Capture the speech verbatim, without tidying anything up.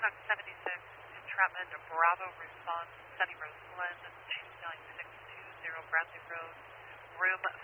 Blackhawk seventy-six, entrapment, Bravo response, Sunny Rose Glen, two nine six two zero Bradley Road, room